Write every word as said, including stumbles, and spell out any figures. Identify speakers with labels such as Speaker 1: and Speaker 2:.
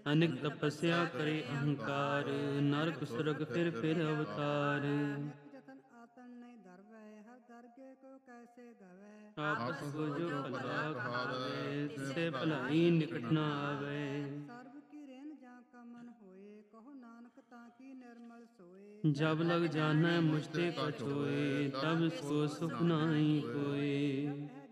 Speaker 1: ਅਨਿਕ ਤਪੱਸਿਆ ਕਰੇ ਅਹੰਕਾਰ, ਨਰਕ ਸੁਰਗ ਫਿਰ ਫਿਰ ਅਵਤਾਰ।
Speaker 2: ਇੱਕ ਜਤਨ ਆਤਨ ਨਹੀਂ ਧਰਵੈ, ਹਰ ਦਰਗੇ ਕੋ ਕੈਸੇ ਗਵੈ।
Speaker 1: ਆਪਸ
Speaker 3: ਆਪਸ
Speaker 1: ਕੋ
Speaker 3: ਕੋ
Speaker 1: ਜੋ
Speaker 3: ਜੋ
Speaker 1: ਭਲਾ
Speaker 3: ਭਲਾ
Speaker 1: ਕਹਾਵੇ,
Speaker 3: ਕਹਾਵੇ,
Speaker 1: ਤਿਸੇ
Speaker 3: ਤਿਸੇ
Speaker 1: ਭਲਾਈ
Speaker 3: ਭਲਾਈ
Speaker 1: ਨਿਕਟ ਨਾ ਆਵੇ।
Speaker 2: ਸਰਬ ਕੀ ਰੇਨ ਜਾਂ ਕਾ ਮਨ ਹੋਏ, ਕਹੋ ਨਾਨਕ ਤਾਂ ਕੀ ਨਿਰਮਲ ਸੋਏ।
Speaker 1: ਜਬ ਲਗ ਜਾਣੈ ਮੁਝਤੇ ਕਛ ਹੋਏ, ਤਬ ਸੋ ਸੁਖ ਨਾਹੀ ਕੋਏ।